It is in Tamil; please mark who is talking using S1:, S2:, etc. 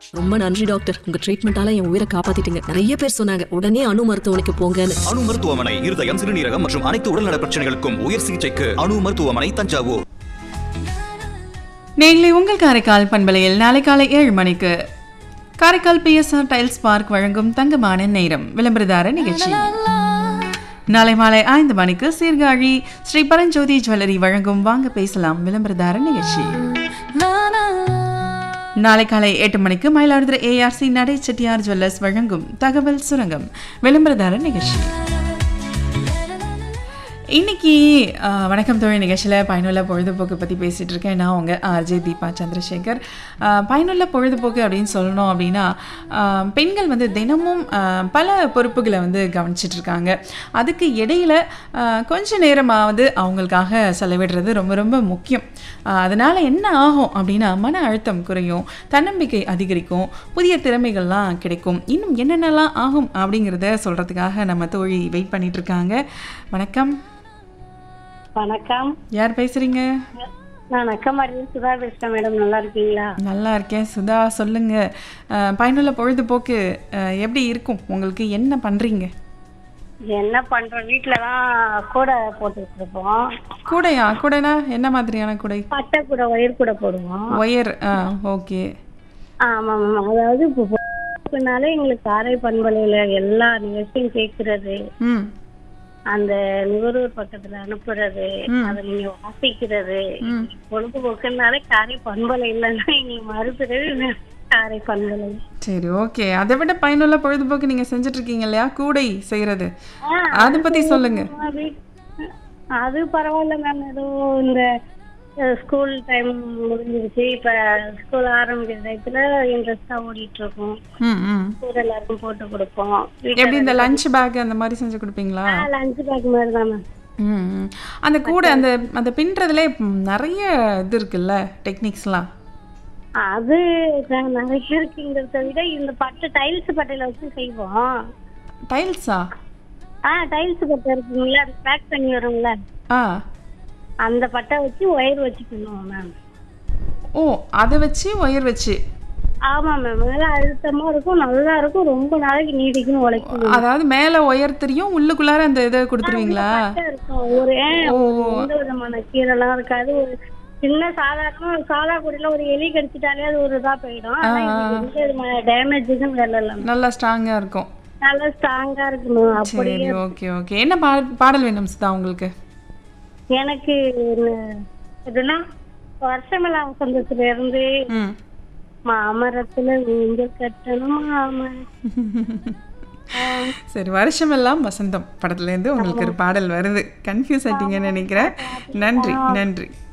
S1: ரொம்ப நன்றி டாக்டர், உங்க ட்ரீட்மெண்டால என் உயிரை காப்பாத்திட்டீங்க. நிறைய பேர் சொன்னாங்க உடனே அணு மருத்துவமனைக்கு போங்கன்னு.
S2: அணு மருத்துவமனை இருதயம், சிறுநீரகம் மற்றும் அனைத்து உடல்நல பிரச்சனைகளுக்கும் உயர் சிகிச்சைக்கு அணு மருத்துவமனை, தஞ்சாவூர்.
S3: நேயர்களே, உங்கள் காரைக்கால் பண்பலையில் நாளை காலை 7 மணிக்கு காரைக்கால் PSR டைல்ஸ் பார்க் வழங்கும் தங்கமான நேரம் விளம்பரதார நிகழ்ச்சி. நாளை மாலை 5 மணிக்கு சீர்காழி ஸ்ரீ பரஞ்சோதி ஜுவல்லரி வழங்கும் வாங்க பேசலாம் விளம்பரதார நிகழ்ச்சி. நாளை காலை 8 மணிக்கு மயிலாடுதுறை ARC நடை செட்டியார் ஜுவல்லர்ஸ் வழங்கும் தகவல் சுரங்கம் விளம்பரதார நிகழ்ச்சி. இன்னைக்கு வணக்கம் தோழி நிகழ்ச்சியில் பயனுள்ள பொழுதுபோக்கு பற்றி பேசிகிட்டு இருக்கேன். நான் உங்கள் RJ தீபா சந்திரசேகர். பயனுள்ள பொழுதுபோக்கு அப்படின்னு சொல்லணும் அப்படின்னா, பெண்கள் வந்து தினமும் பல பொறுப்புகளை வந்து கவனிச்சிட்ருக்காங்க. அதுக்கு இடையில் கொஞ்ச நேரமாவது அவங்களுக்காக செலவிடுறது ரொம்ப ரொம்ப முக்கியம். அதனால் என்ன ஆகும் அப்படின்னா, மன அழுத்தம் குறையும், தன்னம்பிக்கை அதிகரிக்கும், புதிய திறமைகள்லாம் கிடைக்கும். இன்னும் என்னென்னலாம் ஆகும் அப்படிங்கிறத சொல்கிறதுக்காக நம்ம தோழி வெயிட் பண்ணிகிட்ருக்காங்க. வணக்கம்.
S4: வணக்கம்.
S3: யார் பேசுறீங்க?
S4: நான் அக்கமாரி சுதா பேசுறேன் மேடம். நல்லா இருக்கீங்களா?
S3: நல்லா இருக்கேன் சுதா, சொல்லுங்க. பயனுள்ள பொழுதுபோக்கு எப்படி இருக்கும் உங்களுக்கு? என்ன பண்றீங்க?
S4: என்ன பண்றோம், வீட்டுலதான் கூடை போட்டுட்டு இருப்போம்.
S3: கூடையா? கூடைனா என்ன மாதிரியான கூடை?
S4: பட்டை கூடை, ஒயர் கூடை போடுவோம்.
S3: Wire, okay.
S4: ஆமா ஆமா. அதாவது இப்பனாலே எங்களுக்கு காரை பண்பலையில எல்லா நிகழ்ச்சியும் கேட்கறது, அந்த நுகர்வோர் பக்கத்துல அனுப்புறது, அதை நீங்க வாசிக்கிறது, பொழுதுபோக்குனாலே காரை பண்பலை இல்லைன்னா எங்களுக்கு மறுபிறகு காரை பண்பலை.
S3: சரி, ஓகே. அதை விட பயனுள்ள பொழுதுபோக்கு நீங்க செஞ்சுட்டு இருக்கீங்க இல்லையா, கூடை செய்யறது, அதை பத்தி சொல்லுங்க.
S4: அது பரவாயில்ல மேம். ஏதோ இந்த ஸ்கூல் டைம் முடிஞ்சிருச்சு, இப்ப ஸ்கூல் ஆரம்பிக்கிற டயத்துல இன்ட்ரெஸ்டா ஓடிட்டு இருக்கோம். கூட எல்லாருக்கும் போட்டு கொடுப்போம்.
S3: எப்படி இந்த லஞ்ச் பேக் அந்த மாதிரி செஞ்சு கொடுப்பீங்களா?
S4: லஞ்ச் பேக் மாதிரி தான் மேம்.
S3: அந்த கூட அந்த அந்த பின்றதுல நிறைய இது இருக்குல்ல, டெக்னிக்ஸ்லாம்.
S4: அது நிறைய இருக்குங்கிறத விட இந்த பட்டை டைல்ஸ் பட்டையில வச்சு செய்வோம்.
S3: டைல்ஸா?
S4: டைல்ஸ் பட்டை இருக்குங்களா, அது பேக் பண்ணி வரும்ல, அந்த பட்டை வச்சு ஒயர் வச்சுக்கணும் மேம்.
S3: ஓ, அதை வச்சு ஒயர் வச்சு?
S4: ஆமா மேம். நல்லா அழுத்தமா இருக்கும், நல்லா இருக்கும், ரொம்ப நாளைக்கு நீடிக்கும், உழைக்கும்.
S3: அதாவது மேல ஒயர் தெரியும், உள்ளுக்குள்ளார அந்த இதை கொடுத்துருவீங்களா?
S4: ஒரு எந்த விதமான கீரெல்லாம் இருக்காது. ஒரு சின்ன சாதா கூடையில ஒரு எலி கடிச்சிட்டாலே அது ஒரு இதா போயிடும். டேமேஜுக்கும் வேலை இல்லை,
S3: நல்லா ஸ்ட்ராங்கா இருக்கும்.
S4: நல்லா ஸ்ட்ராங்கா இருக்கணும்.
S3: அப்படியே. Okay okay. என்ன பாடல் வேணும் சுதா உங்களுக்கு?
S4: எனக்கு எதுனா வருஷமெல்லாம் வசந்தத்துல இருந்து மாமரத்துல ஊஞ்சல் கட்டணும்
S3: சரி, வருஷமெல்லாம் வசந்தம் படத்துல இருந்து உங்களுக்கு ஒரு பாடல் வருது. கன்ஃபியூஸ் ஆயிட்டீங்கன்னு நினைக்கிறேன். நன்றி நன்றி.